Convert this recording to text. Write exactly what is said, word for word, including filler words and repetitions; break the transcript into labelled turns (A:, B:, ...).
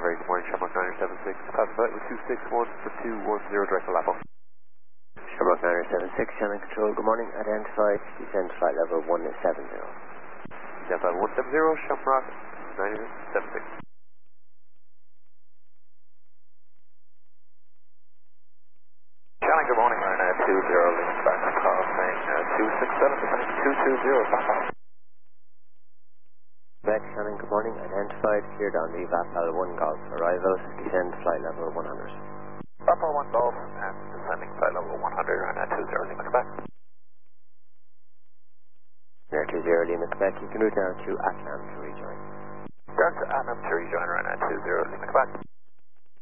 A: very good morning, Shamrock niner seven six. Pass flight with two six one for two one zero direct to Lapo.
B: Shamrock niner seven six, Shannon Control, good morning. Identified, descend flight level one seven zero.
A: Descend flight one seven zero, Shamrock niner seven six. Shannon, good morning, Ryanair two zero, leading back to call saying uh, two six seven, descending two two zero, back off.
B: Back, Shannon, good morning. Identified, cleared on the Vapal one Golf arrival, descend flight level one hundred.
A: Vapal one Golf and descending flight level one hundred, Ryanair two zero, Lima, Quebec.
B: Ryanair two zero, Lima, Quebec, you can route now to Atlan to rejoin.
A: Down to Atlan to rejoin, Ryanair two zero, Lima, Quebec.